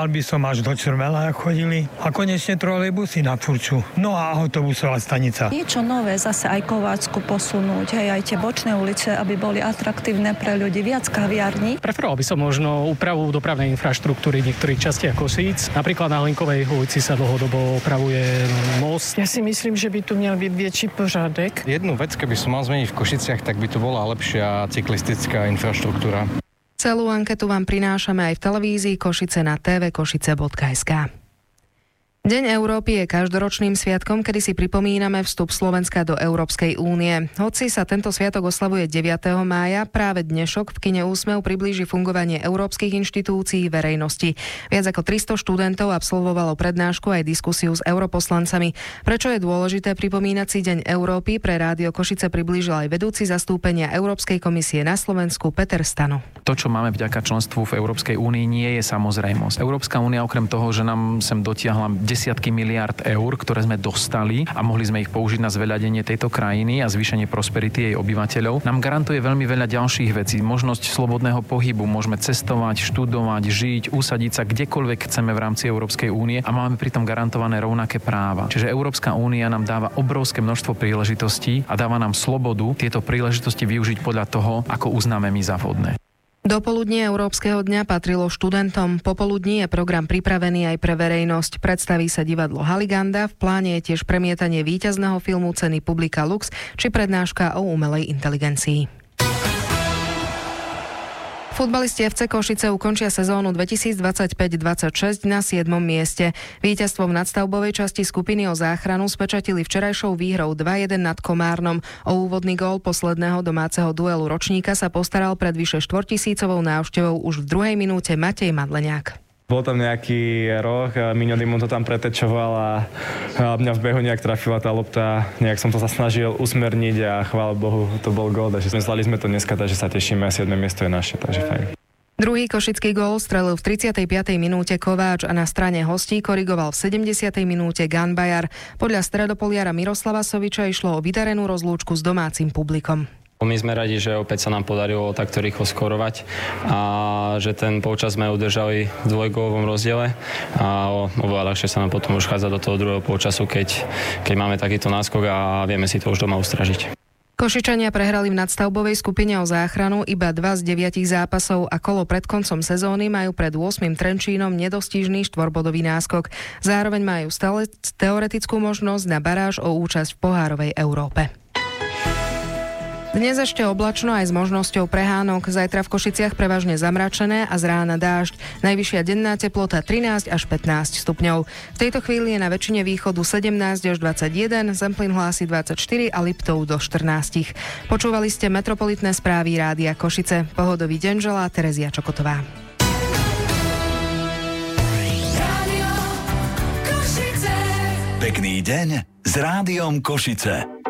Býval by som až do Črmela, ak chodili. A konečne trolejbusy na Furču. No a autobusová stanica. Niečo nové zase aj Kovácku posunúť, hej, aj tie bočné ulice, aby boli atraktívne pre ľudí, viac kaviarní. Preferoval by som možno úpravu dopravnej infraštruktúry v niektorých častiach Košíc. Napríklad na Hlinkovej ulici sa dlhodobo opravuje most. Ja si myslím, že by tu mal byť väčší pořádek. Jednu vec, keby som mal zmeniť v Košiciach, tak by tu bola lepšia cyklistická infraštruktúra. Celú anketu vám prinášame aj v televízii Košice na tvkošice.sk. Deň Európy je každoročným sviatkom, kedy si pripomíname vstup Slovenska do Európskej únie. Hoci sa tento sviatok oslavuje 9. mája, práve dnešok v kine Úsmev priblíži fungovanie európskych inštitúcií verejnosti. Viac ako 300 študentov absolvovalo prednášku aj diskusiu s europoslancami. Prečo je dôležité pripomínať si Deň Európy, pre Rádio Košice priblížil aj vedúci zastúpenia Európskej komisie na Slovensku Peter Stano. To, čo máme vďaka členstvu v Európskej únii, nie je samozrejmosť. Európska únia okrem toho, že nám sem dotiahla desiatky miliárd eur, ktoré sme dostali a mohli sme ich použiť na zveľadenie tejto krajiny a zvýšenie prosperity jej obyvateľov, nám garantuje veľmi veľa ďalších vecí. Možnosť slobodného pohybu, môžeme cestovať, študovať, žiť, usadiť sa kdekoľvek chceme v rámci Európskej únie a máme pritom garantované rovnaké práva. Čiže Európska únia nám dáva obrovské množstvo príležitostí a dáva nám slobodu tieto príležitosti využiť podľa toho, ako uznáme my za vhodné. Dopoludnie Európskeho dňa patrilo študentom. Popoludní je program pripravený aj pre verejnosť. Predstaví sa divadlo Haliganda, v pláne je tiež premietanie víťazného filmu ceny Publika Lux či prednáška o umelej inteligencii. Futbalisti FC Košice ukončia sezónu 2025-26 na 7. mieste. Víťazstvo v nadstavbovej časti skupiny o záchranu spečatili včerajšou výhrou 2-1 nad Komárnom. O úvodný gól posledného domáceho duelu ročníka sa postaral pred vyše 4000-ovou návštevou už v 2. minúte Matej Madleniak. Bol tam nejaký roh, Miňo Dimon to tam pretečoval a mňa v behu nejak trafila tá lopta, nejak som to sa snažil usmerniť a chvála Bohu, to bol gól, takže zvládli sme to dneska, takže sa tešíme a 7. miesto je naše, takže fajn. Druhý košický gól strelil v 35. minúte Kováč a na strane hostí korigoval v 70. minúte Ganbajar. Podľa stredopoliara Miroslava Soviča išlo o vydarenú rozlúčku s domácim publikom. My sme radi, že opäť sa nám podarilo takto rýchlo skorovať a že ten polčas sme udržali v dvojgólovom rozdiele a oveľa ľahšie sa nám potom už chádza do toho druhého polčasu, keď máme takýto náskok a vieme si to už doma ustražiť. Košičania prehrali v nadstavbovej skupine o záchranu iba 2 z 9 zápasov a kolo pred koncom sezóny majú pred 8. Trenčínom nedostížny 4-bodový náskok. Zároveň majú stále teoretickú možnosť na baráž o účasť v pohárovej Európe. Dnes ešte oblačno aj s možnosťou prehánok. Zajtra v Košiciach prevažne zamračené a z rána dážď. Najvyššia denná teplota 13 až 15 stupňov. V tejto chvíli je na väčšine východu 17 až 21, Zemplín hlási 24 a Liptov do 14. Počúvali ste metropolitné správy Rádia Košice. Pohodový deň želá Terezia Čokotová. Pekný deň s Rádiom Košice.